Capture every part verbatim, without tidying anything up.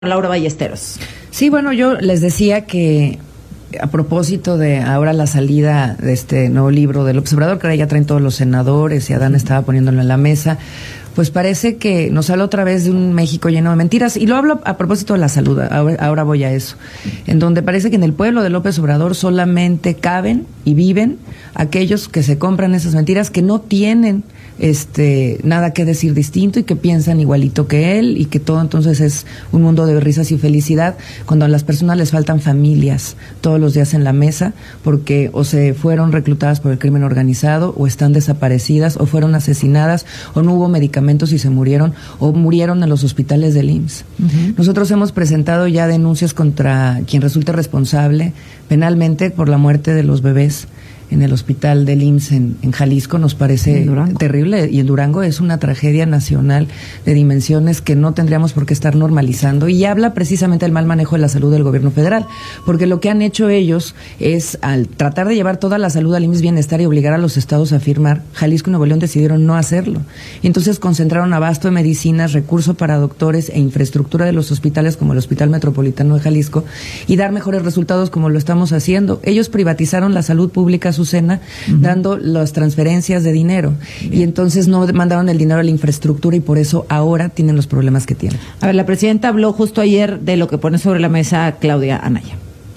Laura Ballesteros. Sí, bueno, yo les decía que a propósito de ahora la salida de este nuevo libro del López Obrador, que ahora ya traen todos los senadores y Adán estaba poniéndolo en la mesa, pues parece que nos habla otra vez de un México lleno de mentiras. Y lo hablo a propósito de la salud, ahora, ahora voy a eso, en donde parece que en el pueblo de López Obrador solamente caben y viven aquellos que se compran esas mentiras, que no tienen este nada que decir distinto y que piensan igualito que él, y que todo entonces es un mundo de risas y felicidad, cuando a las personas les faltan familias todos los días en la mesa, porque o se fueron reclutadas por el crimen organizado, o están desaparecidas, o fueron asesinadas, o no hubo medicamentos y se murieron, o murieron en los hospitales del I M S S. Uh-huh. Nosotros hemos presentado ya denuncias contra quien resulte responsable penalmente por la muerte de los bebés en el hospital del I M S S en, en Jalisco. Nos parece terrible, y en Durango es una tragedia nacional de dimensiones que no tendríamos por qué estar normalizando, y habla precisamente del mal manejo de la salud del gobierno federal, porque lo que han hecho ellos es, al tratar de llevar toda la salud al I M S S Bienestar y obligar a los estados a firmar, Jalisco y Nuevo León decidieron no hacerlo, y entonces concentraron abasto de medicinas, recursos para doctores e infraestructura de los hospitales como el Hospital Metropolitano de Jalisco, y dar mejores resultados como lo estamos haciendo. Ellos privatizaron la salud pública, Susana, uh-huh, dando las transferencias de dinero. Bien. Y entonces no mandaron el dinero a la infraestructura, y por eso ahora tienen los problemas que tienen. A ver, la presidenta habló justo ayer de lo que pone sobre la mesa Claudia Anaya.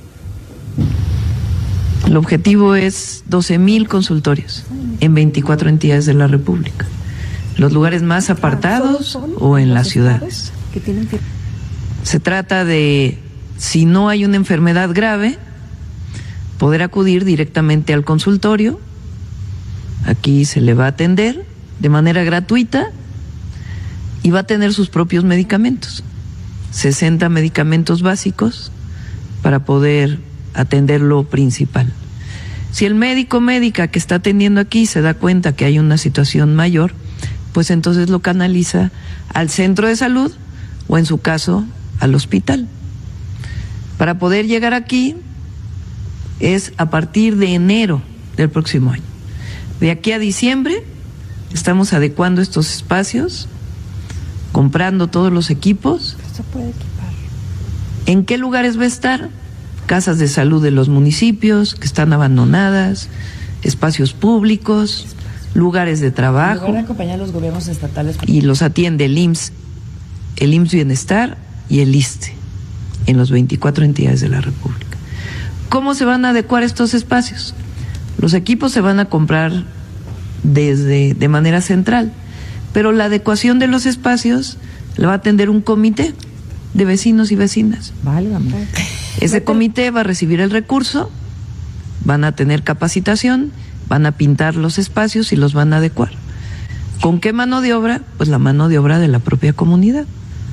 El objetivo es doce mil consultorios en veinticuatro entidades de la República, los lugares más apartados o en las ciudades. Se trata de, si no hay una enfermedad grave, poder acudir directamente al consultorio. Aquí se le va a atender de manera gratuita y va a tener sus propios medicamentos, sesenta medicamentos básicos para poder atender lo principal. Si el médico o médica que está atendiendo aquí se da cuenta que hay una situación mayor, pues entonces lo canaliza al centro de salud o, en su caso, al hospital. Para poder llegar aquí es a partir de enero del próximo año. De aquí a diciembre estamos adecuando estos espacios, comprando todos los equipos. Se puede equipar. ¿En qué lugares va a estar? Casas de salud de los municipios que están abandonadas, espacios públicos, lugares de trabajo. En acompañar a los gobiernos estatales. Y los atiende el I M S S, el I M S S Bienestar y el I S S S T E en las veinticuatro entidades de la República. ¿Cómo se van a adecuar estos espacios? Los equipos se van a comprar desde de manera central, pero la adecuación de los espacios la va a atender un comité de vecinos y vecinas. Válgame. Ese comité va a recibir el recurso, van a tener capacitación, van a pintar los espacios y los van a adecuar. ¿Con qué mano de obra? Pues la mano de obra de la propia comunidad,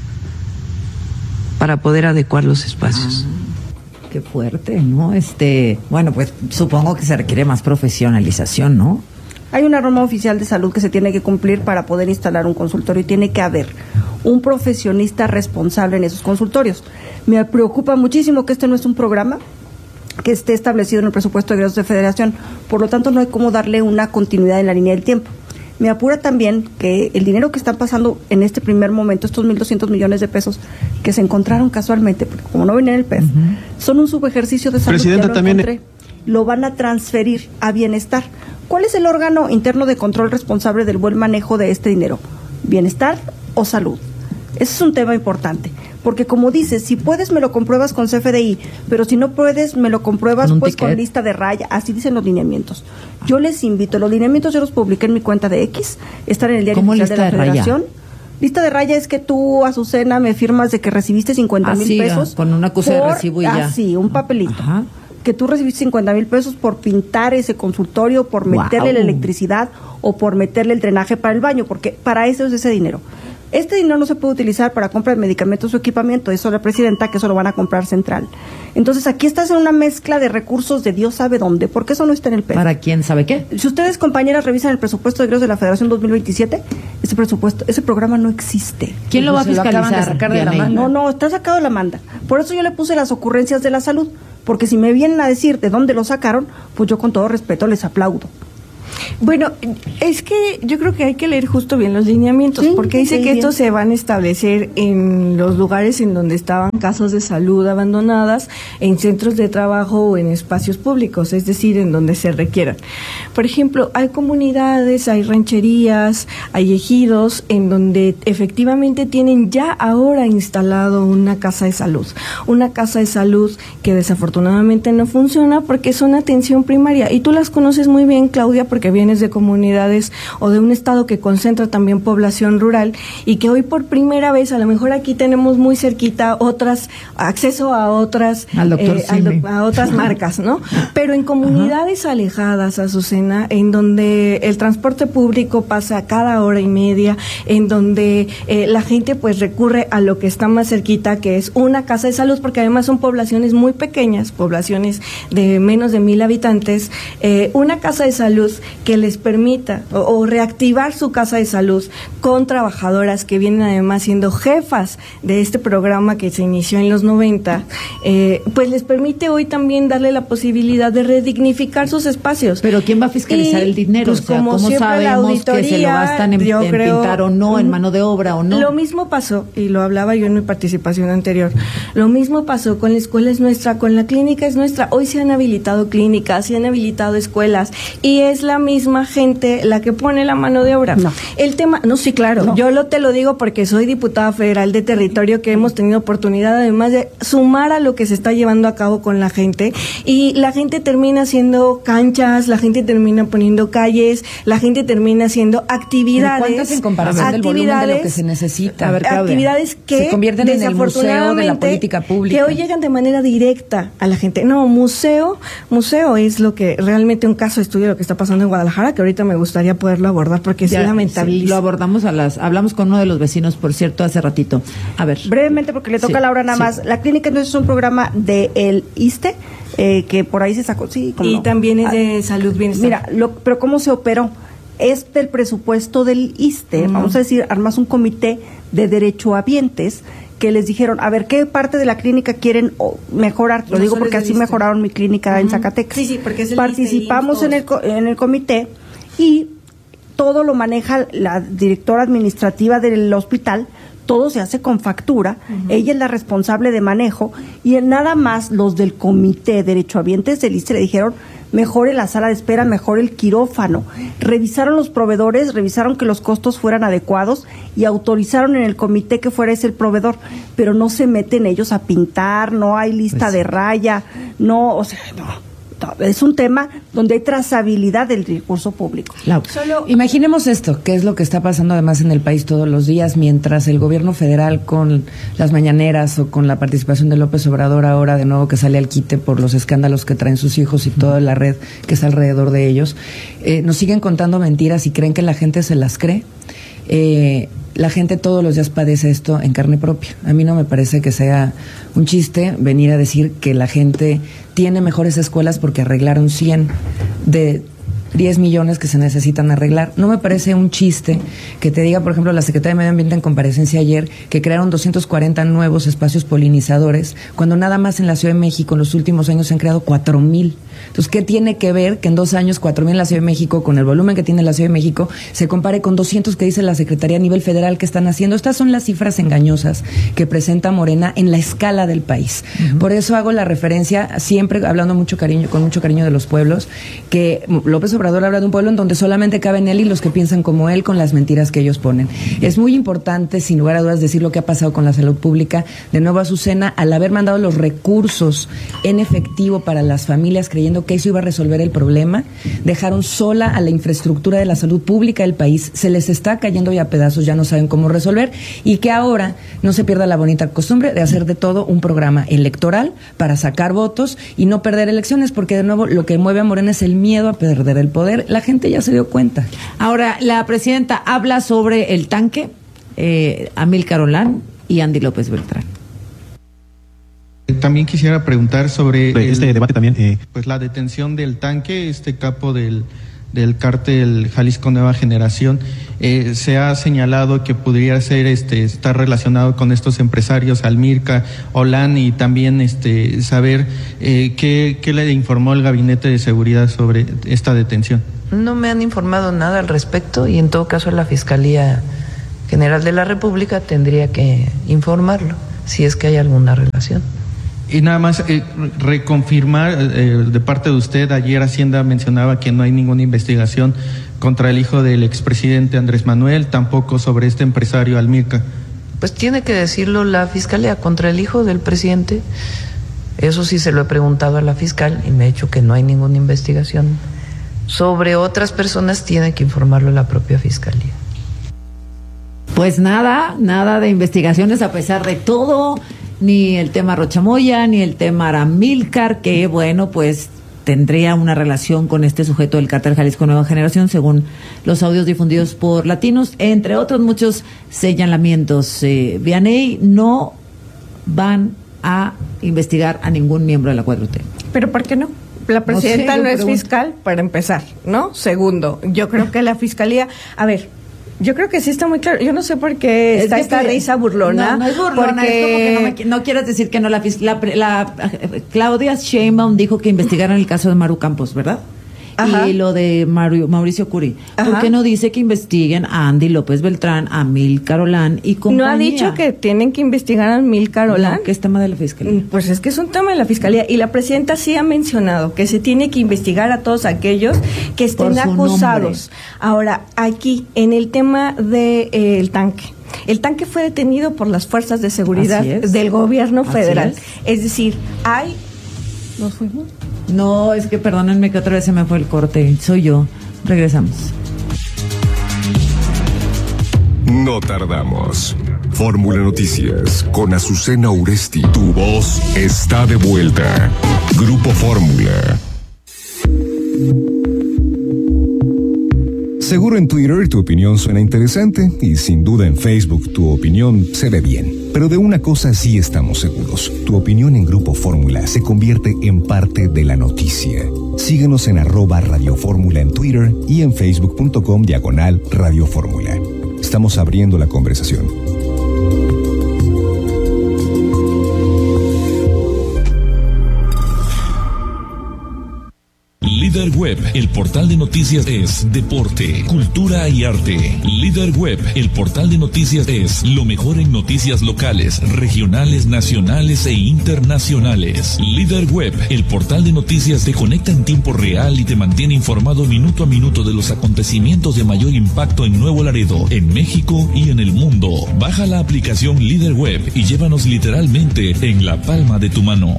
para poder adecuar los espacios. Ah. Qué fuerte, ¿no? Este, bueno, pues supongo que se requiere más profesionalización, ¿no? Hay una norma oficial de salud que se tiene que cumplir para poder instalar un consultorio, y tiene que haber un profesionista responsable en esos consultorios. Me preocupa muchísimo que este no es un programa que esté establecido en el presupuesto de egresos de Federación, por lo tanto no hay cómo darle una continuidad en la línea del tiempo. Me apura también que el dinero que están pasando en este primer momento, estos mil doscientos millones de pesos que se encontraron casualmente, porque como no venía en el P E F, uh-huh, son un subejercicio de salud. Presidenta, ya lo también encontré. Lo van a transferir a Bienestar. ¿Cuál es el órgano interno de control responsable del buen manejo de este dinero? ¿Bienestar o salud? Ese es un tema importante, porque como dices, si puedes me lo compruebas con C F D I, pero si no puedes me lo compruebas con pues ticket, con lista de raya, así dicen los lineamientos. Yo les invito, los lineamientos yo los publiqué en mi cuenta de X, están en el diario oficial de la Federación. Lista de raya es que tú, Azucena, me firmas de que recibiste cincuenta mil pesos. Con una acusa de recibo y ya. Así, un papelito. Ajá. Que tú recibiste cincuenta mil pesos por pintar ese consultorio, por meterle wow. la electricidad o por meterle el drenaje para el baño, porque para eso es ese dinero. Este dinero no se puede utilizar para compra de medicamentos o equipamiento, eso la presidenta, que eso lo van a comprar central. Entonces aquí estás en una mezcla de recursos de Dios sabe dónde, porque eso no está en el P E F. ¿Para quién sabe qué? Si ustedes, compañeras, revisan el presupuesto de egresos de la Federación dos mil veintisiete, ese presupuesto, ese programa no existe. ¿Quién lo va a fiscalizar? De sacar de la manga. No, no, está sacado de la manga. Por eso yo le puse las ocurrencias de la salud, porque si me vienen a decir de dónde lo sacaron, pues yo con todo respeto les aplaudo. Bueno, es que yo creo que hay que leer justo bien los lineamientos, sí, porque dice sí, que bien. Estos se van a establecer en los lugares en donde estaban casas de salud abandonadas, en centros de trabajo o en espacios públicos, es decir, en donde se requieran. Por ejemplo, hay comunidades, hay rancherías, hay ejidos en donde efectivamente tienen ya ahora instalado una casa de salud, una casa de salud que desafortunadamente no funciona porque es una atención primaria, y tú las conoces muy bien, Claudia, porque vienes de comunidades o de un estado que concentra también población rural, y que hoy por primera vez, a lo mejor aquí tenemos muy cerquita otras, acceso a otras al doctor eh, al, a otras marcas, ¿no? Pero en comunidades Ajá. alejadas, Azucena, en donde el transporte público pasa cada hora y media, en donde eh, la gente pues recurre a lo que está más cerquita, que es una casa de salud, porque además son poblaciones muy pequeñas, poblaciones de menos de mil habitantes, eh, una casa de salud que les permita o, o reactivar su casa de salud con trabajadoras que vienen además siendo jefas de este programa que se inició en los noventa, eh, pues les permite hoy también darle la posibilidad de redignificar sus espacios. Pero ¿quién va a fiscalizar y, el dinero? Pues, o sea, como ¿cómo sabemos que se lo gastan en, en creo, pintar o no, en mano de obra o no? Lo mismo pasó, y lo hablaba yo en mi participación anterior, lo mismo pasó con la escuela es nuestra, con la clínica es nuestra. Hoy se han habilitado clínicas, se han habilitado escuelas, y es la misma gente la que pone la mano de obra. No. El tema, no, sí, claro, no. Yo lo te lo digo porque soy diputada federal de territorio, que hemos tenido oportunidad además de sumar a lo que se está llevando a cabo con la gente, y la gente termina haciendo canchas, la gente termina poniendo calles, la gente termina haciendo actividades. ¿Cuántas en comparación del volumen de lo que se necesita? A ver, actividades que se convierten en el museo de la política pública, que hoy llegan de manera directa a la gente. No, museo, museo es lo que realmente un caso de estudio de lo que está pasando en Guadalajara, que ahorita me gustaría poderlo abordar porque ya, es lamentable. Sí, lo abordamos a las, hablamos con uno de los vecinos, por cierto, hace ratito. A ver. Brevemente, porque le toca sí, a Laura nada sí. más. La clínica entonces es un programa del ISSSTE, eh, que por ahí se sacó, sí, y no. también es de ah, salud bienestar. Mira, lo, pero ¿cómo se operó? Es del presupuesto del ISSSTE, mm. vamos a decir, armas un comité de derechohabientes que les dijeron, a ver, ¿qué parte de la clínica quieren mejorar? Lo no digo porque así mejoraron mi clínica uh-huh. en Zacatecas. Sí, sí, porque es el Participamos en el, en el comité, y todo lo maneja la directora administrativa del hospital, todo se hace con factura, uh-huh. ella es la responsable de manejo, y nada más los del comité derechohabientes del ISSSTE le dijeron, mejore la sala de espera, mejore el quirófano. Revisaron los proveedores, revisaron que los costos fueran adecuados y autorizaron en el comité que fuera ese el proveedor, pero no se meten ellos a pintar, no hay lista pues, de raya, no, o sea, no. Es un tema donde hay trazabilidad del recurso público. Lau, Solo, imaginemos esto, que es lo que está pasando además en el país todos los días, mientras el gobierno federal con las mañaneras o con la participación de López Obrador ahora de nuevo que sale al quite por los escándalos que traen sus hijos y toda la red que está alrededor de ellos, eh, nos siguen contando mentiras y creen que la gente se las cree. Eh, la gente todos los días padece esto en carne propia. A mí no me parece que sea un chiste venir a decir que la gente tiene mejores escuelas porque arreglaron cien de diez millones que se necesitan arreglar. No me parece un chiste que te diga, por ejemplo, la Secretaría de Medio Ambiente en comparecencia ayer que crearon doscientos cuarenta nuevos espacios polinizadores, cuando nada más en la Ciudad de México en los últimos años se han creado cuatro mil. Entonces, ¿qué tiene que ver que en dos años cuatro mil en la Ciudad de México, con el volumen que tiene la Ciudad de México, se compare con doscientos que dice la Secretaría a nivel federal que están haciendo? Estas son las cifras engañosas que presenta Morena en la escala del país. Uh-huh. Por eso hago la referencia, siempre hablando mucho cariño, con mucho cariño de los pueblos, que López Obrador habla de un pueblo en donde solamente caben él y los que piensan como él con las mentiras que ellos ponen. Es muy importante, sin lugar a dudas, decir lo que ha pasado con la salud pública. De nuevo, Azucena, al haber mandado los recursos en efectivo para las familias, creyendo que eso iba a resolver el problema, dejaron sola a la infraestructura de la salud pública del país, se les está cayendo ya a pedazos, ya no saben cómo resolver, y que ahora no se pierda la bonita costumbre de hacer de todo un programa electoral para sacar votos y no perder elecciones, porque de nuevo lo que mueve a Morena es el miedo a perder el poder. La gente ya se dio cuenta. Ahora, la presidenta habla sobre el tanque, eh, Amílcar Olán y Andy López Beltrán. También quisiera preguntar sobre este el, debate también, eh. pues la detención del tanque, este capo del del cártel Jalisco Nueva Generación. Eh, se ha señalado que podría ser este estar relacionado con estos empresarios, Amílcar Olán, y también este saber eh, qué, qué le informó el Gabinete de Seguridad sobre esta detención. No me han informado nada al respecto y en todo caso la Fiscalía General de la República tendría que informarlo si es que hay alguna relación. Y nada más eh, reconfirmar eh, de parte de usted, ayer Hacienda mencionaba que no hay ninguna investigación contra el hijo del expresidente Andrés Manuel, tampoco sobre este empresario Almirca. Pues tiene que decirlo la Fiscalía contra el hijo del presidente. Eso sí se lo he preguntado a la fiscal y me ha dicho que no hay ninguna investigación. Sobre otras personas tiene que informarlo la propia Fiscalía. Pues nada, nada de investigaciones a pesar de todo, ni el tema Rochamoya, ni el tema Amílcar, que bueno, pues tendría una relación con este sujeto del Cártel Jalisco Nueva Generación, según los audios difundidos por Latinos, entre otros muchos señalamientos. Eh, Vianey, no van a investigar a ningún miembro de la cuatro T. ¿Pero por qué no? La presidenta no, sé, no es pregunto. fiscal, para empezar, ¿no? Segundo, yo creo que la fiscalía, a ver, yo creo que sí está muy claro. Yo no sé por qué es está que esta risa burlona. No, no es burlona, porque... es como que no, me, no quieres decir que no. La, la, la, la Claudia Sheinbaum dijo que investigaran el caso de Maru Campos, ¿verdad? Ajá. Y lo de Mario, Mauricio Curi. Ajá. ¿Por qué no dice que investiguen a Andy López Beltrán, a Amílcar Olán y compañía? ¿No ha dicho que tienen que investigar a Amílcar Olán? No, que es tema de la Fiscalía. Pues es que es un tema de la Fiscalía. Y la presidenta sí ha mencionado que se tiene que investigar a todos aquellos que estén acusados. Nombre. Ahora, aquí, en el tema del de, eh, el tanque. El tanque fue detenido por las fuerzas de seguridad del gobierno federal. Es. es decir, hay... ¿Nos fuimos? No, es que perdónenme que otra vez se me fue el corte. Soy yo. Regresamos. No tardamos. Fórmula Noticias con Azucena Uresti. Tu voz está de vuelta. Grupo Fórmula. Seguro en Twitter tu opinión suena interesante y sin duda en Facebook tu opinión se ve bien. Pero de una cosa sí estamos seguros. Tu opinión en Grupo Fórmula se convierte en parte de la noticia. Síguenos en arroba Radio Fórmula en Twitter y en facebook.com diagonal Radio Fórmula. Estamos abriendo la conversación. Líder Web, el portal de noticias es deporte, cultura y arte. Líder Web, el portal de noticias es lo mejor en noticias locales, regionales, nacionales e internacionales. Líder Web, el portal de noticias te conecta en tiempo real y te mantiene informado minuto a minuto de los acontecimientos de mayor impacto en Nuevo Laredo, en México y en el mundo. Baja la aplicación Líder Web y llévanos literalmente en la palma de tu mano.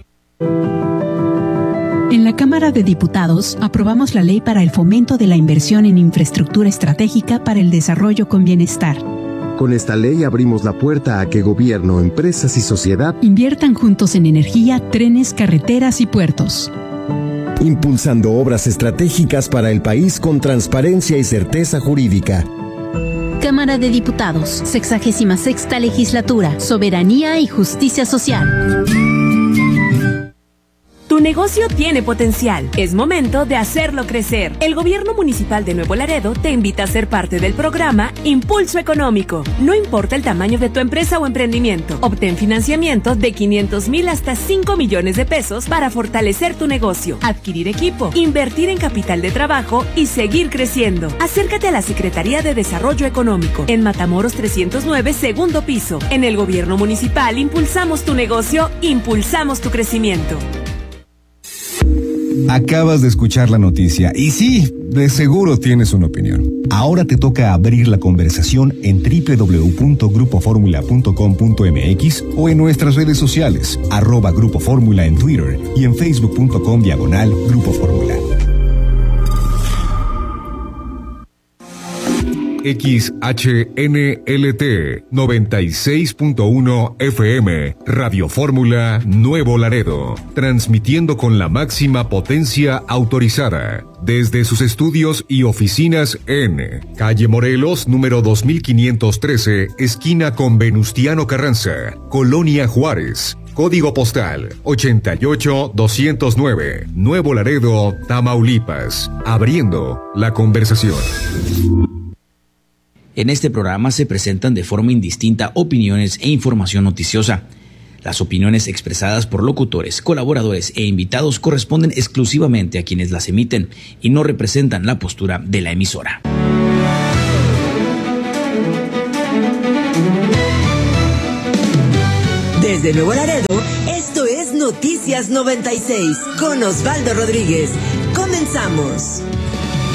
En la Cámara de Diputados aprobamos la Ley para el Fomento de la Inversión en Infraestructura Estratégica para el Desarrollo con Bienestar. Con esta ley abrimos la puerta a que gobierno, empresas y sociedad inviertan juntos en energía, trenes, carreteras y puertos. Impulsando obras estratégicas para el país con transparencia y certeza jurídica. Cámara de Diputados, sexagésima sexta Legislatura, Soberanía y Justicia Social. Tu negocio tiene potencial. Es momento de hacerlo crecer. El Gobierno Municipal de Nuevo Laredo te invita a ser parte del programa Impulso Económico. No importa el tamaño de tu empresa o emprendimiento. Obtén financiamiento de quinientos mil hasta cinco millones de pesos para fortalecer tu negocio, adquirir equipo, invertir en capital de trabajo y seguir creciendo. Acércate a la Secretaría de Desarrollo Económico en Matamoros trescientos nueve, segundo piso. En el Gobierno Municipal impulsamos tu negocio, impulsamos tu crecimiento. Acabas de escuchar la noticia y sí, de seguro tienes una opinión. Ahora te toca abrir la conversación en doble u doble u doble u punto grupo fórmula punto com punto m x o en nuestras redes sociales, arroba Grupo Fórmula en Twitter y en facebook.com diagonal Grupo Fórmula. X H N L T noventa y seis punto uno F M, Radio Fórmula Nuevo Laredo, transmitiendo con la máxima potencia autorizada, desde sus estudios y oficinas en Calle Morelos, número dos mil quinientos trece, esquina con Venustiano Carranza, Colonia Juárez. Código postal ochenta y ocho doscientos nueve, Nuevo Laredo, Tamaulipas. Abriendo la conversación. En este programa se presentan de forma indistinta opiniones e información noticiosa. Las opiniones expresadas por locutores, colaboradores e invitados corresponden exclusivamente a quienes las emiten y no representan la postura de la emisora. Desde Nuevo Laredo, esto es Noticias noventa y seis con Osvaldo Rodríguez. Comenzamos.